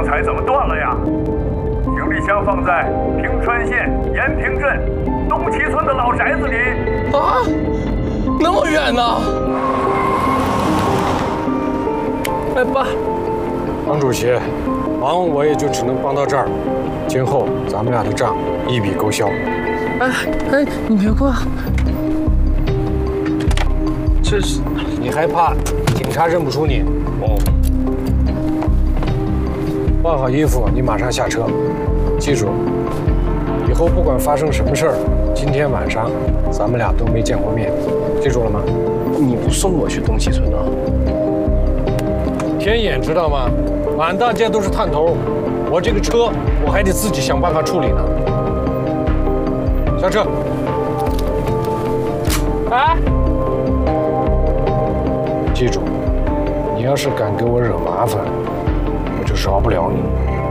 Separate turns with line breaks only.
才怎么断了呀？行李箱放在平川县延平镇东旗村的老宅子里。
啊，那么远呢？哎，爸，
王主席，忙我也就只能帮到这儿，今后咱们俩的账一笔勾销。
哎，你别挂，这是
你害怕警察认不出你？
哦。
换好衣服，你马上下车。记住，以后不管发生什么事儿，今天晚上咱们俩都没见过面，记住了吗？
你不送我去东旗村啊？
天眼知道吗？满大街都是探头，我这个车我还得自己想办法处理呢。下车。
哎，
记住，你要是敢给我惹麻烦，我就饶不了你。